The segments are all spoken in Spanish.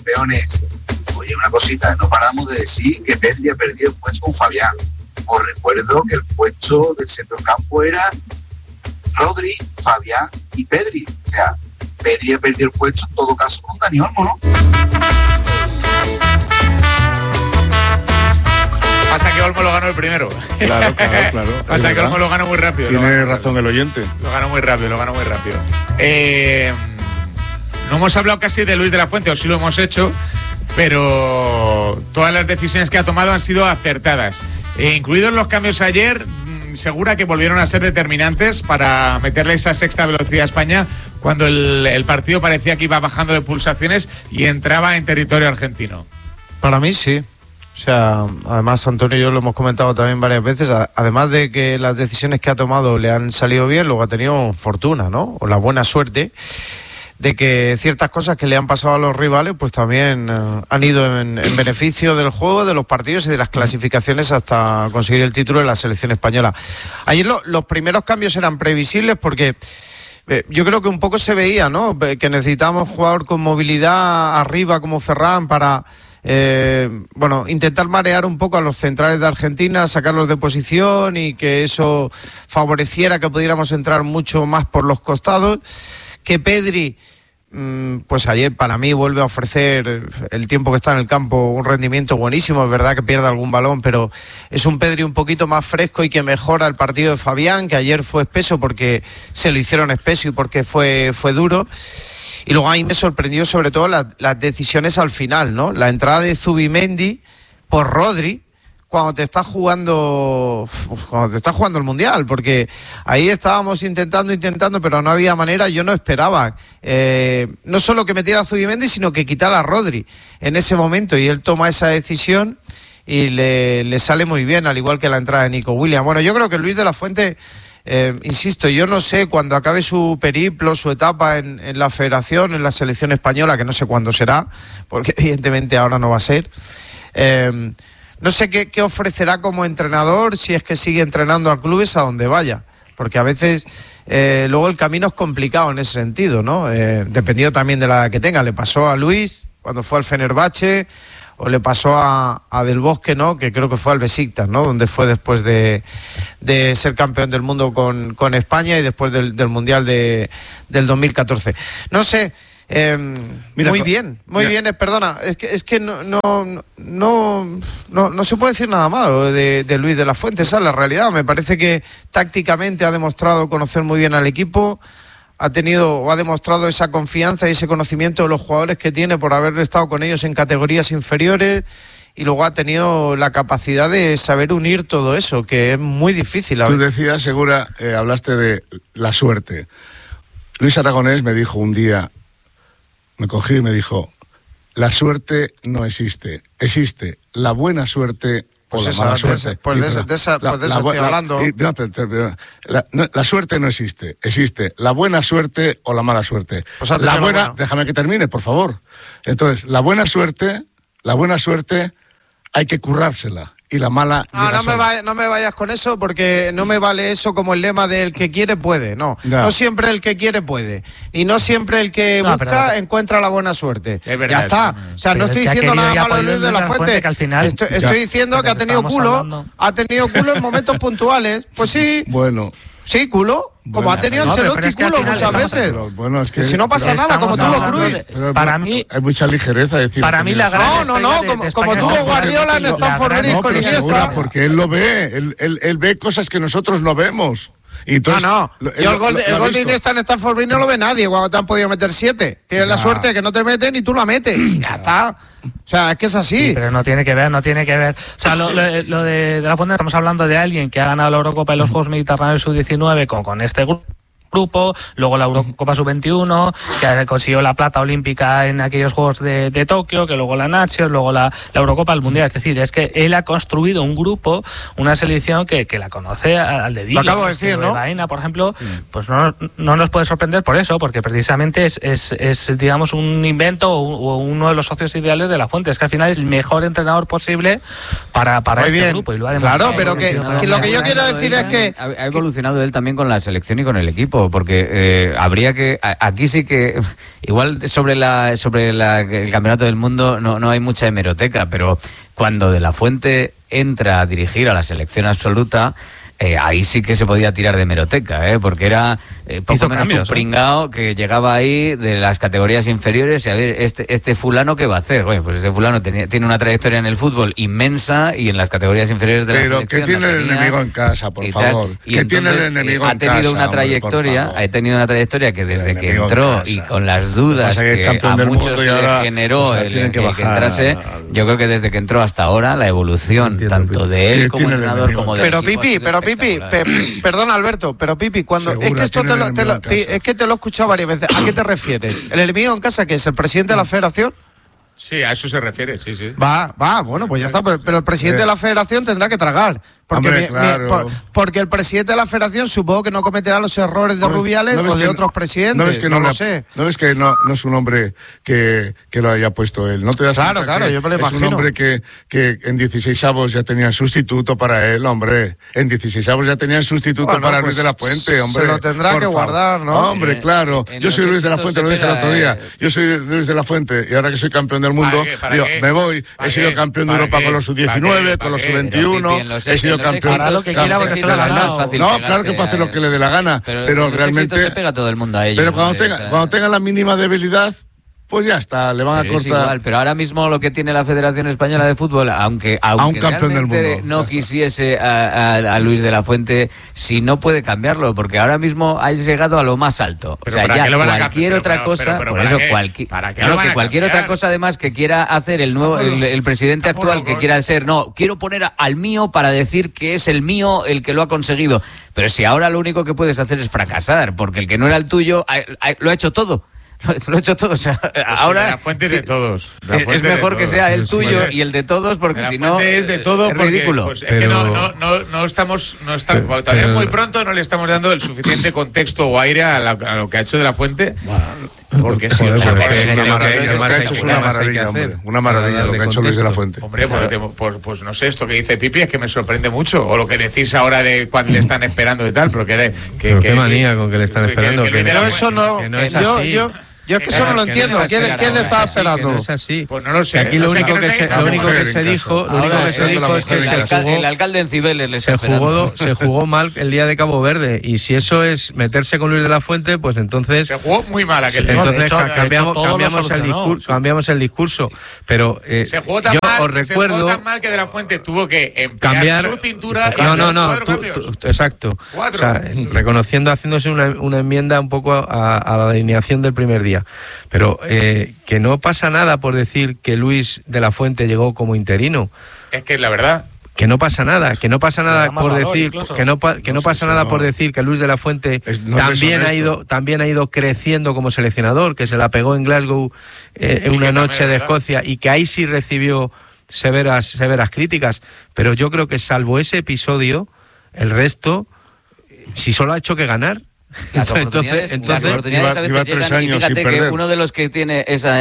campeones. Oye, una cosita, no paramos de decir que Pedri ha perdido el puesto con Fabián. Os recuerdo que el puesto del centrocampo era Rodri, Fabián y Pedri. O sea, Pedri ha perdido el puesto en todo caso con Dani Olmo, ¿no? Pasa que Olmo lo ganó el primero. Claro. Pasa que Olmo lo ganó muy rápido. Tiene razón el oyente. Lo ganó muy rápido. No hemos hablado casi de Luis de la Fuente, o sí lo hemos hecho, pero todas las decisiones que ha tomado han sido acertadas. Incluidos los cambios ayer, segura que volvieron a ser determinantes para meterle esa sexta velocidad a España cuando el partido parecía que iba bajando de pulsaciones y entraba en territorio argentino. Para mí sí. O sea, además Antonio y yo lo hemos comentado también varias veces, además de que las decisiones que ha tomado le han salido bien, luego ha tenido fortuna, ¿no? O la buena suerte de que ciertas cosas que le han pasado a los rivales pues también han ido en beneficio del juego, de los partidos y de las clasificaciones hasta conseguir el título de la selección española. Ayer los primeros cambios eran previsibles porque yo creo que un poco se veía, ¿no? Que necesitábamos un jugador con movilidad arriba como Ferran para intentar marear un poco a los centrales de Argentina, sacarlos de posición y que eso favoreciera que pudiéramos entrar mucho más por los costados. Que Pedri, pues ayer para mí vuelve a ofrecer el tiempo que está en el campo un rendimiento buenísimo. Es verdad que pierde algún balón, pero es un Pedri un poquito más fresco y que mejora el partido de Fabián, que ayer fue espeso porque se lo hicieron espeso y porque fue duro. Y luego a mí me sorprendió sobre todo las decisiones al final, ¿no? La entrada de Zubimendi por Rodri cuando te estás jugando el Mundial, porque ahí estábamos intentando, pero no había manera. Yo no esperaba no solo que metiera a Zubimendi, sino que quitara a Rodri en ese momento, y él toma esa decisión y le sale muy bien, al igual que la entrada de Nico Williams. Bueno, yo creo que Luis de la Fuente, insisto, yo no sé cuando acabe su periplo, su etapa en la federación, en la selección española, que no sé cuándo será, porque evidentemente ahora no va a ser. No sé qué ofrecerá como entrenador, si es que sigue entrenando a clubes a donde vaya, porque a veces luego el camino es complicado en ese sentido, ¿no? Dependiendo también de la edad que tenga. Le pasó a Luis cuando fue al Fenerbahce, o le pasó a Del Bosque, ¿no? Que creo que fue al Besiktas, ¿no? Donde fue después de ser campeón del mundo con España y después del Mundial del 2014. No sé. Mira, muy bien, perdona, es que no se puede decir nada malo de Luis de la Fuente. Esa es la realidad. Me parece que tácticamente ha demostrado conocer muy bien al equipo, ha demostrado esa confianza y ese conocimiento de los jugadores que tiene por haber estado con ellos en categorías inferiores, y luego ha tenido la capacidad de saber unir todo eso, que es muy difícil. Tú decías, Segura, hablaste de la suerte. Luis Aragonés me dijo un día, me cogí y me dijo: la suerte no existe, existe la buena suerte o la mala suerte. De eso estoy hablando. La suerte no existe, existe la buena suerte o la mala suerte. Pues la buena, déjame que termine, por favor. Entonces, la buena suerte hay que currársela. Y la mala... No me vayas con eso, porque no me vale eso como el lema del que quiere puede. No siempre el que quiere puede. Y no siempre el que busca encuentra la buena suerte. Ya está. O sea, no estoy diciendo nada malo de Luis de la Fuente. Estoy diciendo que ha tenido culo en momentos puntuales. Pues sí. Bueno. Sí, culo. Como ha tenido Ancelotti culo muchas veces. Bueno, es que si no pasa nada, como tuvo Cruyff. Para mí hay mucha ligereza decir. Para mí la gran como tuvo Guardiola en Stamford Bridge con Iniesta. Porque él lo ve, él ve cosas que nosotros no vemos. Y entonces, el gol de Iniesta en Stamford Bridge no lo ve nadie cuando te han podido meter 7. Tienes la suerte de que no te meten y tú la metes. Ya está. O sea, es que es así. Sí, pero no tiene que ver. O sea, lo de la Fuente, estamos hablando de alguien que ha ganado la Eurocopa y los Juegos Mediterráneos Sub-19 con este grupo, luego la Eurocopa Sub-21, que consiguió la plata olímpica en aquellos Juegos de Tokio, que luego la Nations, luego la Eurocopa, el Mundial. Es decir, es que él ha construido un grupo, una selección que la conoce al dedillo. Lo acabo de decir, ¿no? Baena, por ejemplo, pues no nos puede sorprender por eso, porque precisamente es digamos, un invento o uno de los socios ideales de la Fuente. Es que al final es el mejor entrenador posible para este grupo. Y lo ha demostrado. Claro, pero que lo que yo quiero decir es que ha evolucionado él también con la selección y con el equipo. digo, porque habría que... Aquí sí que... Igual sobre el Campeonato del Mundo no hay mucha hemeroteca, pero cuando De la Fuente entra a dirigir a la selección absoluta... ahí sí que se podía tirar de hemeroteca, porque era poco menos un pringao que llegaba ahí de las categorías inferiores y a ver, este fulano ¿qué va a hacer? Bueno, pues ese fulano tiene una trayectoria en el fútbol inmensa y en las categorías inferiores de la selección. Pero que tiene el enemigo en casa, por favor. Que tiene el enemigo en casa. Ha tenido una trayectoria que desde que entró y con las dudas que a muchos se le generó el que entrase, yo creo que desde que entró hasta ahora la evolución tanto de él como entrenador como de Pipi, perdona Alberto, pero Pipi, cuando es que esto es que te lo he escuchado varias veces. ¿A qué te refieres? ¿El enemigo en casa que es el presidente de la federación? Sí, a eso se refiere, sí. Bueno, pues ya está, pero el presidente de la federación tendrá que tragar. Porque, hombre, claro. Porque el presidente de la federación supongo que no cometerá los errores de Rubiales o de otros presidentes. No ves que no es un hombre que lo haya puesto él. No te das claro, yo me lo imagino. Es un hombre que en 16avos ya tenían sustituto para él, hombre. En 16avos ya tenían sustituto para Luis de la Fuente, hombre. Se lo tendrá que guardar, ¿no? Hombre, claro. Yo soy Luis de la Fuente, lo dije el otro día. Yo soy Luis de la Fuente y ahora que soy campeón del mundo, me voy. He sido campeón de Europa con los sub-19, con los sub-21. He sido campeón. Hará lo que quiera porque se lo ha ganado. No, claro que puede hacer lo que le dé la gana, pero realmente se pega todo el mundo a ello. Pero cuando tenga la mínima debilidad, pues ya está, le van a cortar. Igual, pero ahora mismo lo que tiene la Federación Española de Fútbol, aunque un campeón del mundo no quisiese a Luis de la Fuente, si no puede cambiarlo, porque ahora mismo ha llegado a lo más alto. Pero o sea, ya cualquier otra cosa, por eso cualquier otra cosa además que quiera hacer el presidente actual, que quiera ser, quiero poner al mío para decir que es el mío el que lo ha conseguido. Pero si ahora lo único que puedes hacer es fracasar, porque el que no era el tuyo lo ha hecho todo. Lo he hecho todo, o sea, ahora la fuente es de todos. Es mejor que sea el tuyo y el de todos, porque si no es de todo, es ridículo. Pues, es que no estamos todavía muy pronto, no le estamos dando el suficiente contexto o aire a lo que ha hecho De la Fuente. Porque es una maravilla, hombre. Una maravilla lo que ha hecho Luis de la Fuente. Hombre, pues no sé, esto que dice Pipi es que me sorprende mucho. O lo que decís ahora de cuando le están esperando y tal, pero qué manía con que le están esperando. Pero eso no. Yo es que eso no lo entiendo. ¿Quién le estaba esperando? No es así. Pues no lo sé. Aquí lo único que se dijo es que el alcalde en Cibeles se jugó mal el día de Cabo Verde, y si eso es meterse con Luis de la Fuente, pues entonces se jugó muy mal aquel día. Entonces cambiamos el discurso, pero se jugó tan mal que De la Fuente tuvo que cambiar su cintura. Exacto. O sea, haciéndose una enmienda un poco a la alineación del primer día. Pero que no pasa nada por decir que Luis de la Fuente llegó como interino. Es que la verdad. Que no pasa nada por decir por decir que Luis de la Fuente también ha ido creciendo como seleccionador, que se la pegó en Glasgow en una noche de Escocia, y que ahí sí recibió severas críticas. Pero yo creo que salvo ese episodio, el resto, si solo ha hecho que ganar. Las oportunidades a veces llegan, y fíjate que uno de los que tiene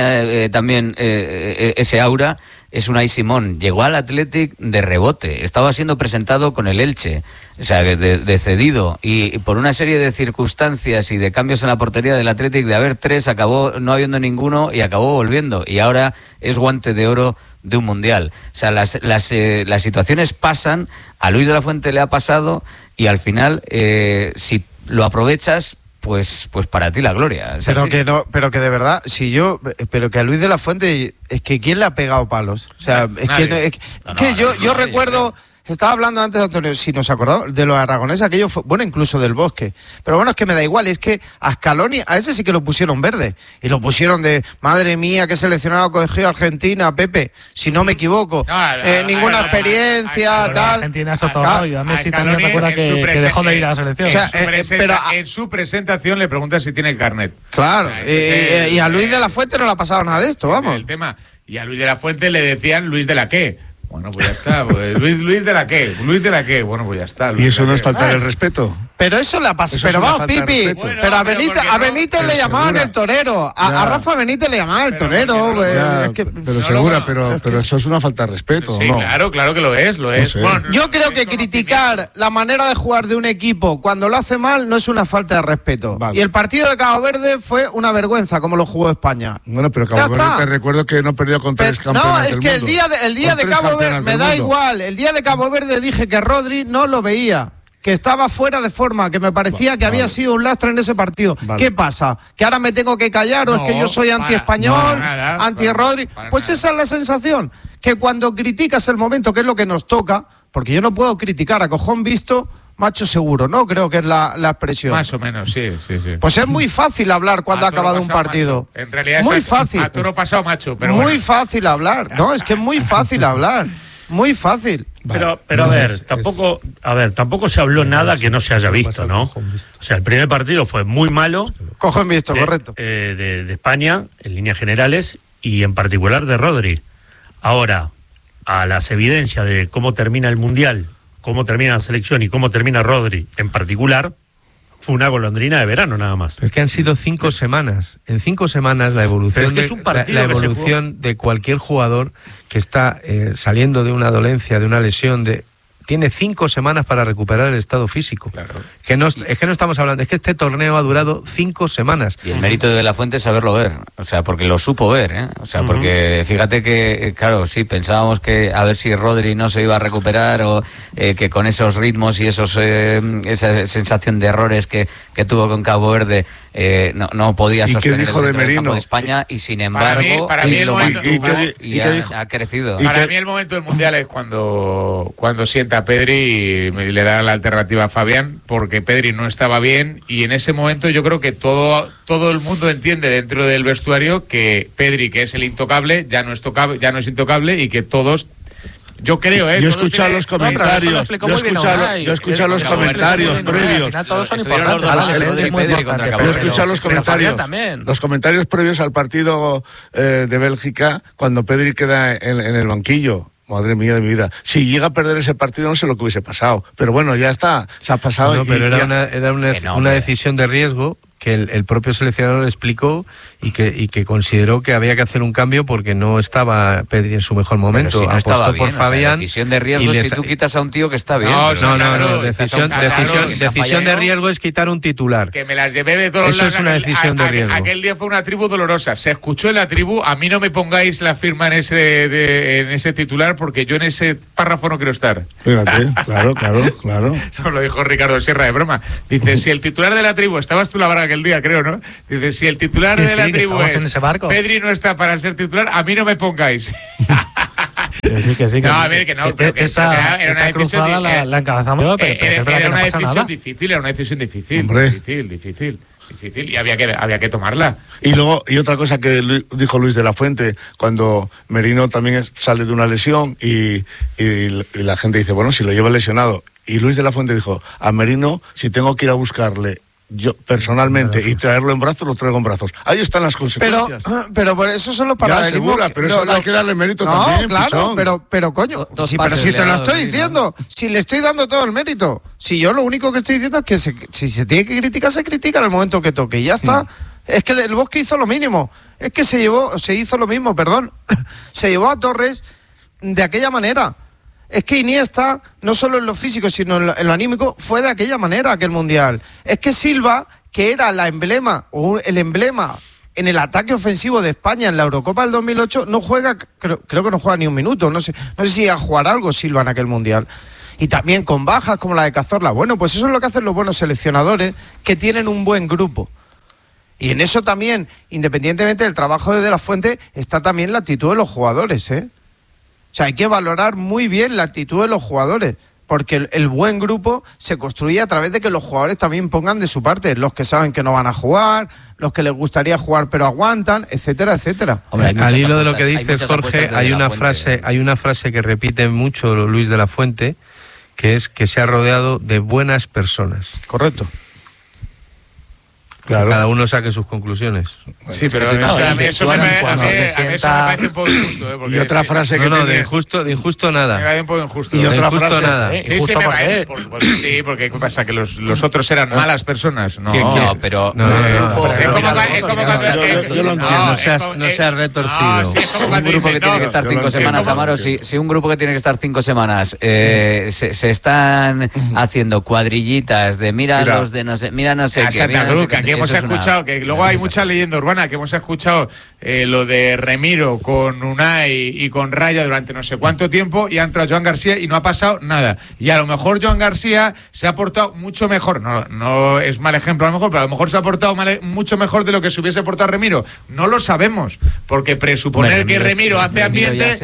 ese aura es Unai Simón. Llegó al Athletic de rebote, estaba siendo presentado con el Elche, o sea, de cedido, y por una serie de circunstancias y de cambios en la portería del Athletic, de haber 3, acabó no habiendo ninguno y acabó volviendo, y ahora es guante de oro de un mundial. O sea, las situaciones pasan, a Luis de la Fuente le ha pasado, y al final, si lo aprovechas, pues para ti la gloria. Pero que de verdad, pero que a Luis de la Fuente, es que ¿quién le ha pegado palos? O sea, yo recuerdo. Estaba hablando antes, Antonio, si nos acordamos, de los aragoneses, aquello fue, bueno, incluso del Bosque. Pero bueno, es que me da igual, es que a Scaloni, a ese sí que lo pusieron verde. Y lo pusieron de, madre mía, qué seleccionado cogió Argentina, Pepe, si no me equivoco. Ninguna experiencia, tal. Argentina es otro rollo. A Messi también me acuerda que dejó de ir a la selección. O sea, en su presentación le preguntan si tiene el carnet. Claro, y a Luis de la Fuente no le ha pasado nada de esto, vamos. El tema. Y a Luis de la Fuente le decían Luis de la qué. Bueno, pues ya está. Pues, Luis de la qué. Bueno, pues ya está. ¿Y eso no es faltar el respeto? Pero eso le ha pasado. Pero vamos, Pipi. Bueno, pero a Benítez le llamaban el torero. A Rafa Benítez le llamaban el torero. Pero segura, pero eso es una falta de respeto. Sí, ¿no? claro que lo es. No sé. Bueno, yo creo que criticar la manera de jugar de un equipo cuando lo hace mal no es una falta de respeto. Vale. Y el partido de Cabo Verde fue una vergüenza como lo jugó España. Bueno, pero Cabo Verde te recuerdo que no perdió con 3 campeones. No, es que el día de Cabo Verde me da igual. El día de Cabo Verde dije que Rodri no lo veía, que estaba fuera de forma, que me parecía que había sido un lastre en ese partido. Vale. ¿Qué pasa? ¿Que ahora me tengo que callar o es que yo soy anti-español, anti-Rodri? Pues esa es la sensación, que cuando criticas el momento, que es lo que nos toca, porque yo no puedo criticar a cojón visto, macho seguro, ¿no? Creo que es la expresión. Más o menos, sí. Pues es muy fácil hablar cuando ha acabado un partido. Macho. En realidad muy fácil. A toro pasado, macho. Pero muy bueno. fácil hablar. No, es que es muy fácil hablar. Muy fácil. Pero a ver, tampoco se habló nada que no se haya visto, ¿no? O sea, el primer partido fue muy malo. Cogen visto, correcto. De España, en líneas generales, y en particular de Rodri. Ahora, a las evidencias de cómo termina el Mundial, cómo termina la selección y cómo termina Rodri en particular, fue una golondrina de verano nada más. Pero es que han sido 5 semanas. En 5 semanas la evolución, la evolución de cualquier jugador que está saliendo de una dolencia, de una lesión, tiene 5 semanas para recuperar el estado físico. Claro. Es que no estamos hablando, es que este torneo ha durado 5 semanas. Y el mérito de la Fuente es saberlo ver, o sea, porque lo supo ver, ¿eh? O sea, porque fíjate que, claro, sí, pensábamos que a ver si Rodri no se iba a recuperar o que con esos ritmos y esa sensación de errores que tuvo con Cabo Verde no podía sostener el centro del campo de España, y sin embargo ha crecido. Para mí el momento del Mundial es cuando sienta a Pedri y le da la alternativa a Fabián, porque Pedri no estaba bien, y en ese momento yo creo que todo el mundo entiende dentro del vestuario que Pedri, que es el intocable, ya no es intocable, y que todos... Yo creo, Yo he escuchado los comentarios. Yo he escuchado los comentarios previos. Todos son importantes. Yo he escuchado los comentarios. Los comentarios previos al partido de Bélgica, cuando Pedri queda en el banquillo. Madre mía de mi vida. Si llega a perder ese partido, no sé lo que hubiese pasado. Pero bueno, ya está. Se ha pasado. No, pero era una decisión de riesgo que el propio seleccionador explicó y que consideró que había que hacer un cambio porque no estaba Pedri en su mejor momento. Si no estaba bien, por Fabián. O sea, decisión de riesgo si tú quitas a un tío que está bien. No. Decisión de riesgo es quitar un titular. Que me las llevé de todos lados. Eso es una decisión de riesgo. Aquel día fue una tribu dolorosa. Se escuchó en la tribu. A mí no me pongáis la firma en ese titular, porque yo en ese párrafo no quiero estar. Fíjate, claro. Nos lo dijo Ricardo Sierra de broma. Dice, si el titular de la tribu, estabas tú la barra aquel día, creo, ¿no? Dice, si el titular de la tribu es Pedri no está para ser titular, a mí no me pongáis. Que sí. No, a ver, que no. Esa cruzada la encabezamos yo, pero era una decisión difícil. Hombre. Difícil. Y había que tomarla. Y otra cosa que dijo Luis de la Fuente, cuando Merino también sale de una lesión y la gente dice, bueno, si lo lleva lesionado. Y Luis de la Fuente dijo, a Merino, si tengo que ir a buscarle yo personalmente y traerlo en brazos, lo traigo en brazos. Ahí están las consecuencias. Pero por eso son los paralelismos. Pero eso hay que darle mérito también. Claro, pero coño, pero si te lo estoy diciendo, si le estoy dando todo el mérito, si yo lo único que estoy diciendo es que si se tiene que criticar, se critica en el momento que toque, y ya está. Es que el Bosque hizo lo mínimo, es que se hizo lo mismo, se llevó a Torres de aquella manera. Es que Iniesta, no solo en lo físico, sino en lo anímico, fue de aquella manera aquel Mundial. Es que Silva, que era el emblema en el ataque ofensivo de España en la Eurocopa del 2008, no juega, creo que no juega ni un minuto. No sé si iba a jugar algo Silva en aquel Mundial. Y también con bajas como la de Cazorla. Bueno, pues eso es lo que hacen los buenos seleccionadores, que tienen un buen grupo. Y en eso también, independientemente del trabajo de la Fuente, está también la actitud de los jugadores, ¿eh? O sea, hay que valorar muy bien la actitud de los jugadores, porque el buen grupo se construye a través de que los jugadores también pongan de su parte, los que saben que no van a jugar, los que les gustaría jugar pero aguantan, etcétera, etcétera. Hombre, al hilo de lo que dices, Jorge, hay una frase que repite mucho Luis de la Fuente, que es que se ha rodeado de buenas personas. Correcto. Claro. Cada uno saque sus conclusiones. Sí, pero a mí eso me parece un poco injusto. Y otra frase que de injusto nada. Me parece un poco injusto. Y otra injusto frase nada. Sí, porque ¿qué pasa? ¿Que los otros eran malas personas? No, pero... No. Es como cuando... Yo lo entiendo, no seas retorcido. Un grupo que tiene que estar 5 semanas, Amaro, si un grupo que tiene que estar 5 semanas se están haciendo cuadrillitas de mira los de no sé, mira no sé qué. Santa Cruz, que aquí hemos escuchado, que luego hay mucha leyenda urbana, que hemos escuchado lo de Remiro con Unai y con Raya durante no sé cuánto tiempo, y ha entrado Joan García y no ha pasado nada. Y a lo mejor Joan García se ha portado mucho mejor, no es mal ejemplo a lo mejor, pero a lo mejor se ha portado mucho mejor de lo que se hubiese portado Remiro. No lo sabemos, porque presuponer que Remiro hace ambiente,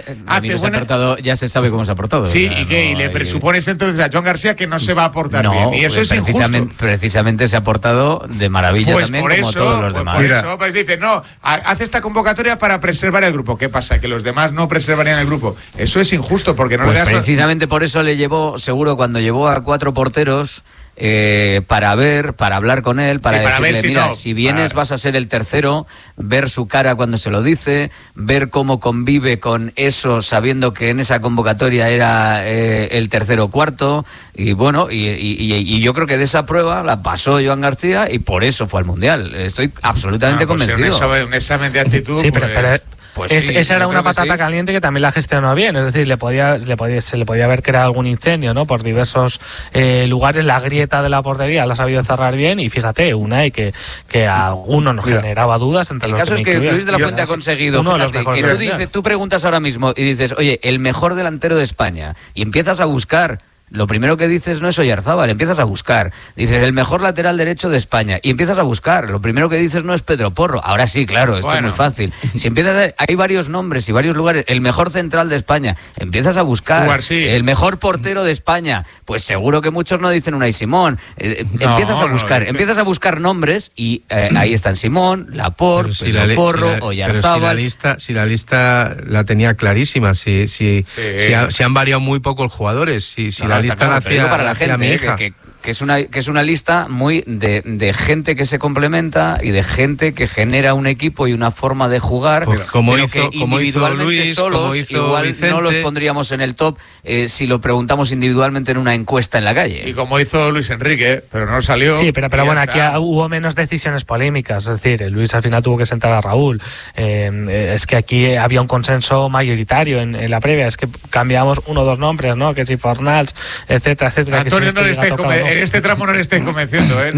ya se sabe cómo se ha portado. Sí, y le presupones entonces a Joan García que no se va a portar bien, y eso es injusto. Precisamente se ha portado de maravilla también, por como eso, todos los demás. Por eso, pues dice, no, hace esta convocatoria para preservar el grupo. ¿Qué pasa? Que los demás no preservarían el grupo. Eso es injusto, porque no le das... Precisamente por eso le llevó, seguro, cuando llevó a 4 porteros... para hablar con él, para decirle, mira, si vienes vas a ser el tercero, ver su cara cuando se lo dice, ver cómo convive con eso, sabiendo que en esa convocatoria era el tercero o cuarto, y bueno, y yo creo que de esa prueba la pasó Joan García y por eso fue al Mundial. Estoy absolutamente convencido. Un examen de actitud. Sí, pero esa era una patata sí. caliente que también la gestionó bien, es decir, se le podía haber creado algún incendio, ¿no? Por diversos lugares, la grieta de la portería la ha sabido cerrar bien, y fíjate, Unai que a alguno nos generaba dudas entre el los caso es que Luis de la Fuente ha conseguido, fíjate, tú preguntas ahora mismo y dices, oye, el mejor delantero de España, y empiezas a buscar. Lo primero que dices no es Oyarzábal, empiezas a buscar. Dices, el mejor lateral derecho de España, y empiezas a buscar. Lo primero que dices no es Pedro Porro. Ahora sí, claro, esto es muy fácil. Si empiezas hay varios nombres y varios lugares. El mejor central de España, empiezas a buscar. El mejor portero de España, pues seguro que muchos no dicen Unai Simón. Empiezas a buscar nombres, y ahí están Simón, Laporte, Pedro Porro, Oyarzábal. Si la lista la tenía clarísima, si han variado muy poco los jugadores, si la lista la hacía para la gente, que es una lista muy de gente que se complementa y de gente que genera un equipo y una forma de jugar, como individualmente Luis, solos igual Vicente. No los pondríamos en el top si lo preguntamos individualmente en una encuesta en la calle. Y como hizo Luis Enrique, pero no salió. Sí, pero bueno, aquí hubo menos decisiones polémicas, es decir, Luis al final tuvo que sentar a Raúl. Es que aquí había un consenso mayoritario en la previa, es que cambiamos 1 o 2 nombres, ¿no? Que si Fornals, etcétera. Antonio, en este tramo no le estáis convenciendo, ¿eh?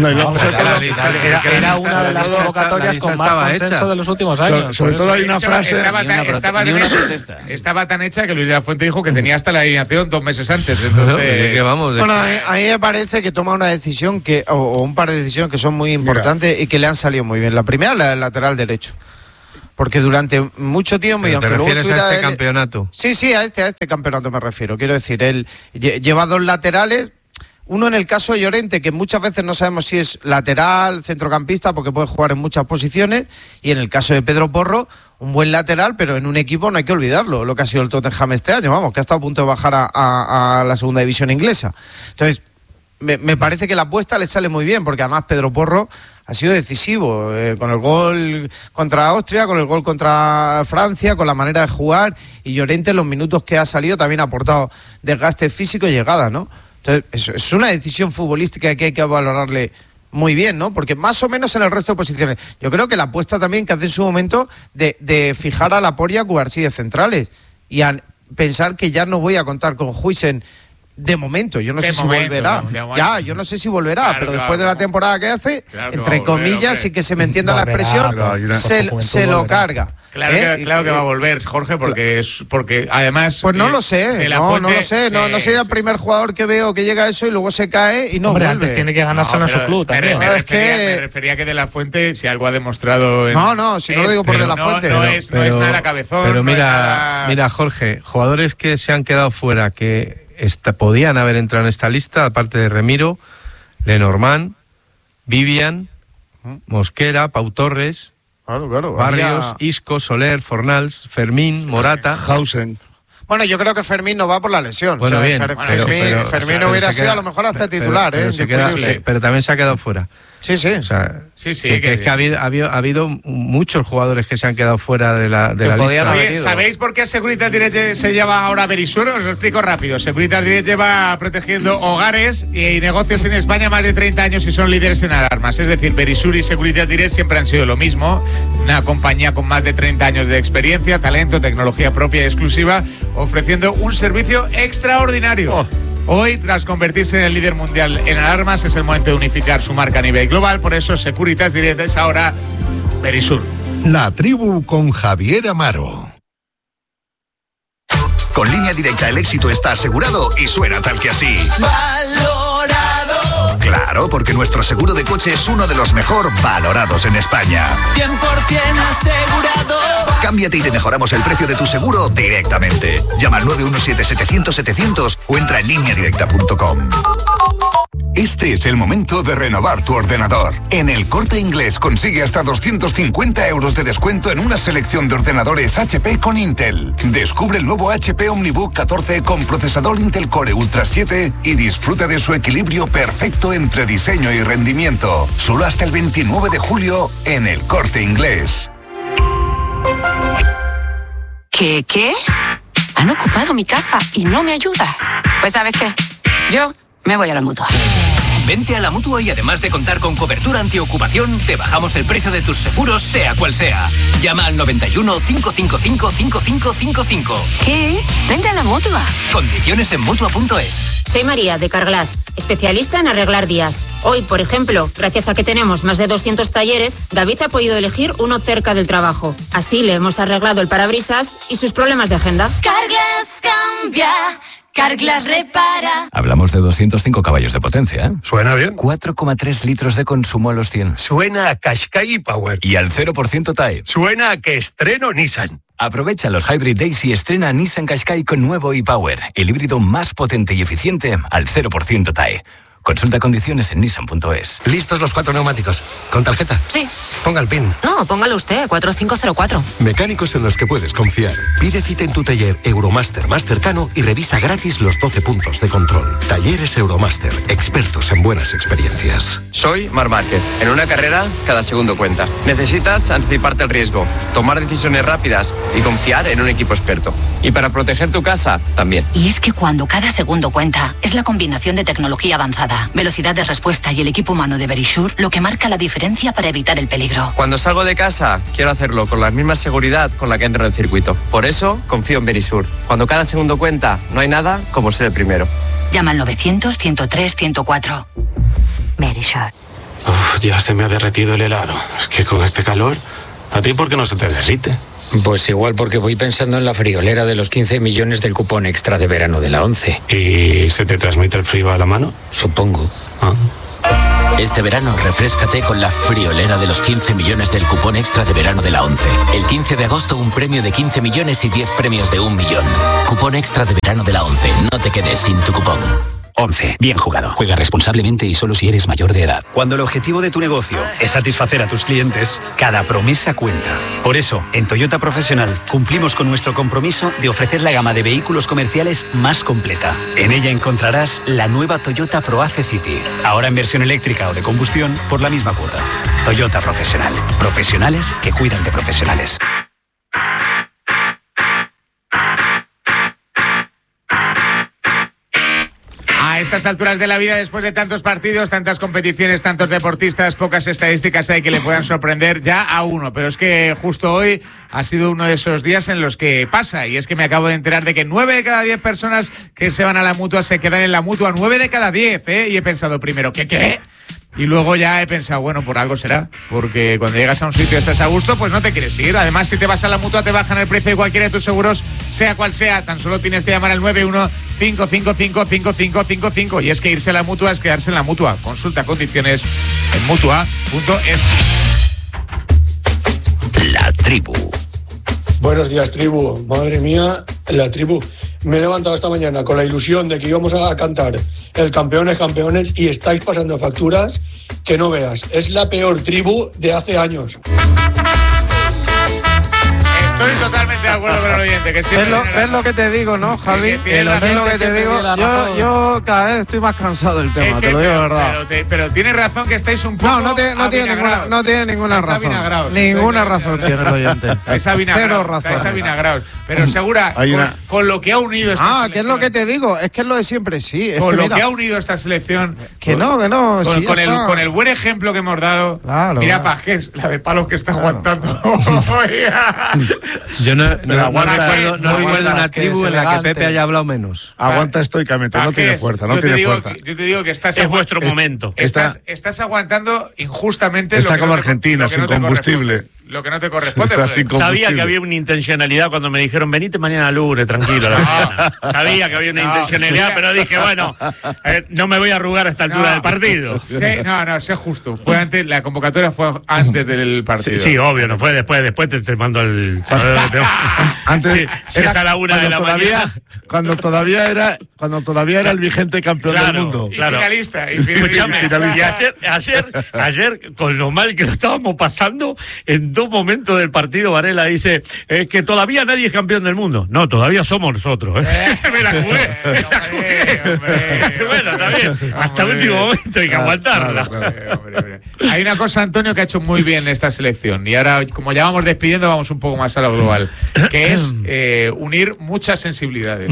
Era una de las convocatorias con más consenso de los últimos años. Sobre todo hay una frase... Estaba tan hecha que Luis de la Fuente dijo que tenía hasta la alineación 2 meses antes. Entonces... Bueno, a mí me parece que toma una decisión o un par de decisiones que son muy importantes y que le han salido muy bien. La primera, la del lateral derecho. Porque durante mucho tiempo, y aunque luego estuviera... ¿A este campeonato? Sí, a este campeonato me refiero. Quiero decir, él lleva 2 laterales. Uno en el caso de Llorente, que muchas veces no sabemos si es lateral, centrocampista, porque puede jugar en muchas posiciones, y en el caso de Pedro Porro, un buen lateral, pero en un equipo no hay que olvidarlo, lo que ha sido el Tottenham este año, que ha estado a punto de bajar a la segunda división inglesa. Entonces, me parece que la apuesta le sale muy bien, porque además Pedro Porro ha sido decisivo, con el gol contra Austria, con el gol contra Francia, con la manera de jugar, y Llorente en los minutos que ha salido también ha aportado desgaste físico y llegada, ¿no? Entonces, es una decisión futbolística que hay que valorarle muy bien, ¿no? Porque más o menos en el resto de posiciones. Yo creo que la apuesta también que hace en su momento de fijar a Laporte y a Cubarsí de centrales, y a pensar que ya no voy a contar con Huijsen de momento. Yo no sé si volverá. Yo no sé si volverá, pero después de la temporada que hace, entre comillas, y que se me entienda la expresión, se lo carga. Claro que va a volver, Jorge, porque además... Pues no lo sé, no lo sé. No sería el primer jugador que veo que llega a eso y luego se cae y no vuelve. Antes tiene que ganárselo en su club también. Me refería que De la Fuente, si algo ha demostrado... Si no lo digo por De la Fuente. No es nada cabezón. Pero mira, Jorge, jugadores que se han quedado fuera, que podían haber entrado en esta lista, aparte de Remiro, Lenormand, Vivian, Mosquera, Pau Torres... Claro. Barrios, Isco, Soler, Fornals, Fermín, Morata, Hausen. Bueno, yo creo que Fermín no va por la lesión. Bueno, Fermín hubiera sido a lo mejor hasta titular, pero también se ha quedado fuera. Sí, sí. O sea, sí, que ha habido muchos jugadores que se han quedado fuera de la lista. Oye, ¿sabéis por qué Securitas Direct se lleva ahora Verisur? Os lo explico rápido. Securitas Direct lleva protegiendo hogares y negocios en España más de 30 años y son líderes en alarmas. Es decir, Verisur y Securitas Direct siempre han sido lo mismo. Una compañía con más de 30 años de experiencia, talento, tecnología propia y exclusiva, ofreciendo un servicio extraordinario. Hoy, tras convertirse en el líder mundial en alarmas, es el momento de unificar su marca a nivel global. Por eso, Securitas Direct es ahora Verisur. La Tribu con Javier Amaro. Con Línea Directa el éxito está asegurado y suena tal que así. ¡Valorado! Claro, porque nuestro seguro de coche es uno de los mejor valorados en España. 100% asegurado. Cámbiate y te mejoramos el precio de tu seguro directamente. Llama al 917-700-700 o entra en lineadirecta.com. Este es el momento de renovar tu ordenador. En El Corte Inglés consigue hasta 250 euros de descuento en una selección de ordenadores HP con Intel. Descubre el nuevo HP OmniBook 14 con procesador Intel Core Ultra 7 y disfruta de su equilibrio perfecto entre diseño y rendimiento. Solo hasta el 29 de julio en El Corte Inglés. ¿Qué? Han ocupado mi casa y no me ayuda. Pues ¿sabes qué? Yo me voy a la Mutua. Vente a la Mutua y además de contar con cobertura antiocupación, te bajamos el precio de tus seguros, sea cual sea. Llama al 91 555 5555. ¿Qué? Vente a la Mutua. Condiciones en Mutua.es. Soy María, de Carglass, especialista en arreglar días. Hoy, por ejemplo, gracias a que tenemos más de 200 talleres, David ha podido elegir uno cerca del trabajo. Así le hemos arreglado el parabrisas y sus problemas de agenda. Carglass cambia. Carglass repara. Hablamos de 205 caballos de potencia, ¿eh? Suena bien. 4,3 litros de consumo a los 100. Suena a Qashqai Power. Y al 0% TAE. Suena a que estreno Nissan. Aprovecha los Hybrid Days y estrena Nissan Qashqai con nuevo e-Power, el híbrido más potente y eficiente al 0% TAE. Consulta condiciones en Nissan.es. ¿Listos los 4 neumáticos? ¿Con tarjeta? Sí. Ponga el PIN. No, póngalo usted, 4504. Mecánicos en los que puedes confiar. Pide cita en tu taller Euromaster más cercano y revisa gratis los 12 puntos de control. Talleres Euromaster, expertos en buenas experiencias. Soy Marc Márquez. En una carrera, cada segundo cuenta. Necesitas anticiparte al riesgo, tomar decisiones rápidas y confiar en un equipo experto. Y para proteger tu casa, también. Y es que cuando cada segundo cuenta, es la combinación de tecnología avanzada, velocidad de respuesta y el equipo humano de Verisur lo que marca la diferencia para evitar el peligro. Cuando salgo de casa, quiero hacerlo con la misma seguridad con la que entro en el circuito. Por eso, confío en Verisur. Cuando cada segundo cuenta, no hay nada como ser el primero. Llama al 900-103-104. Verisur. Ya se me ha derretido el helado. Es que con este calor, ¿a ti por qué no se te derrite? Pues igual porque voy pensando en la friolera de los 15 millones del cupón extra de verano de la 11. ¿Y se te transmite el frío a la mano? Supongo. Este verano refréscate con la friolera de los 15 millones del cupón extra de verano de la 11. El 15 de agosto un premio de 15 millones y 10 premios de 1 millón. Cupón extra de verano de la 11. No te quedes sin tu cupón. 11. Bien jugado. Juega responsablemente y solo si eres mayor de edad. Cuando el objetivo de tu negocio es satisfacer a tus clientes, cada promesa cuenta. Por eso, en Toyota Profesional cumplimos con nuestro compromiso de ofrecer la gama de vehículos comerciales más completa. En ella encontrarás la nueva Toyota ProAce City, ahora en versión eléctrica o de combustión por la misma cuota. Toyota Profesional. Profesionales que cuidan de profesionales. A estas alturas de la vida, después de tantos partidos, tantas competiciones, tantos deportistas, pocas estadísticas hay que le puedan sorprender ya a uno. Pero es que justo hoy ha sido uno de esos días en los que pasa. Y es que me acabo de enterar de que 9 de cada 10 personas que se van a la Mutua se quedan en la Mutua. 9 de cada 10, ¿eh? Y he pensado primero, ¿qué? Y luego ya he pensado, bueno, por algo será. Porque cuando llegas a un sitio y estás a gusto, pues no te quieres ir. Además, si te vas a la Mutua, te bajan el precio de cualquiera de tus seguros, sea cual sea. Tan solo tienes que llamar al 915555555. Y es que irse a la Mutua es quedarse en la Mutua. Consulta condiciones en Mutua.es. La Tribu. Buenos días, Tribu. Madre mía, la Tribu. Me he levantado esta mañana con la ilusión de que íbamos a cantar el Campeones, Campeones y estáis pasando facturas que no veas. Es la peor Tribu de hace años. Estoy totalmente de acuerdo con el oyente. Que ¿Ves lo que te digo, no, Javi? ¿Ves lo que te digo? Yo cada vez estoy más cansado del tema, te lo digo de verdad. Pero tienes razón que estáis un poco. No tiene ninguna razón. Ninguna razón tiene el oyente. Cero razón. Estáis avinagrados. Pero Segura, con lo que ha unido esta selección. ¿Qué es lo que te digo? Es que es lo de siempre, sí. Con lo que ha unido esta selección. Que no. Con el buen ejemplo que hemos dado. Claro, mira, Pajés, la de palos que está aguantando. Yo no recuerdo una tribu en la que Pepe haya hablado menos. Aguanta estoicamente, no tiene fuerza, no tiene fuerza. Yo te digo que es vuestro momento. Estás aguantando injustamente. Está como Argentina, sin combustible. Lo que no te corresponde. Sabía que había una intencionalidad cuando me dijeron venite mañana a Louvre, tranquilo. Sabía que había una intencionalidad, pero dije, bueno, no me voy a arrugar a esta altura del partido. Sé justo. Fue antes, la convocatoria fue antes del partido. Sí, obvio, no fue después te mando el. Antes es a la 1 de la mañana. Cuando todavía era el vigente campeón del mundo. Claro. Finalista. Y ayer, con lo mal que lo estábamos pasando, en 2 momentos del partido, Varela dice que todavía nadie es campeón del mundo. No, todavía somos nosotros. Me la jugué. Bueno, está bien. Hasta el último momento hay que aguantarla. Hay una cosa, Antonio, que ha hecho muy bien esta selección. Y ahora, como ya vamos despidiendo, vamos un poco más a lo global. Que es unir muchas sensibilidades.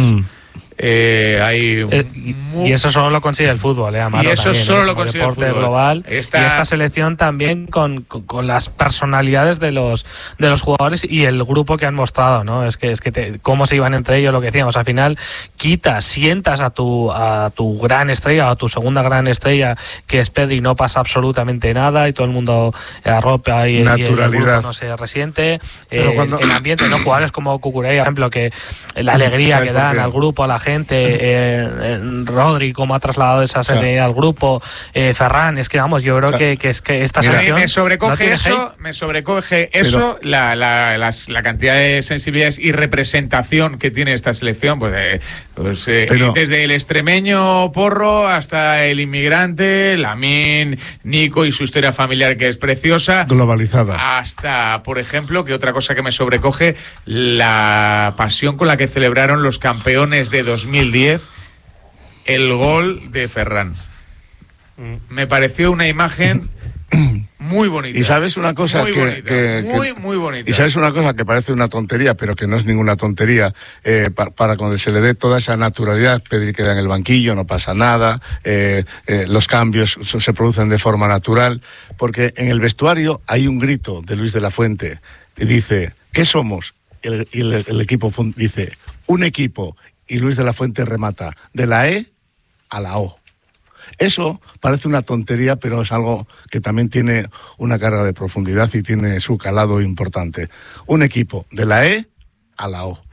Y eso solo lo consigue el fútbol, Amaro, y eso también, solo lo consigue el deporte fútbol global. Y esta selección también con las personalidades de los jugadores y el grupo que han mostrado, ¿no? Es que cómo se iban entre ellos, lo que decíamos, al final sientas a tu gran estrella o a tu segunda gran estrella, que es Pedri, no pasa absolutamente nada y todo el mundo arropa y el grupo no se resiente. El ambiente, ¿no? Jugadores como Cucurella, por ejemplo, que la alegría que dan al grupo, a la gente, Rodri, cómo ha trasladado esa serenidad al grupo, Ferran, es que vamos, yo creo que esta selección me sobrecoge eso, la cantidad de sensibilidades y representación que tiene esta selección, desde el extremeño Porro hasta el inmigrante, Lamine, Nico y su historia familiar, que es preciosa, globalizada, hasta, por ejemplo, que otra cosa que me sobrecoge, la pasión con la que celebraron los campeones de 2010 el gol de Ferran. Me pareció una imagen muy bonita. Y sabes una cosa muy bonita. Y sabes una cosa que parece una tontería, pero que no es ninguna tontería, para cuando se le dé toda esa naturalidad. Pedri queda en el banquillo, no pasa nada, los cambios se producen de forma natural, porque en el vestuario hay un grito de Luis de la Fuente que dice, ¿qué somos? Y el equipo dice, un equipo, y Luis de la Fuente remata, de la E a la O. Eso parece una tontería, pero es algo que también tiene una carga de profundidad y tiene su calado importante. Un equipo, de la E a la O.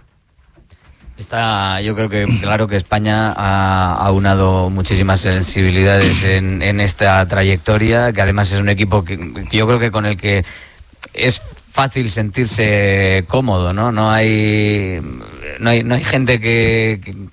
Yo creo que claro que España ha aunado muchísimas sensibilidades en esta trayectoria, que además es un equipo que yo creo que con el que es fácil sentirse cómodo, ¿no? No hay gente que